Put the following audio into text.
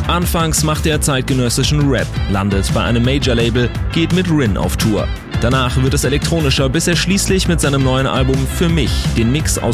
Anfangs macht er zeitgenössischen Rap, landet bei einem Major-Label, geht mit Rin auf Tour. Danach wird es elektronischer, bis er schließlich mit seinem neuen Album Für mich den Mix aus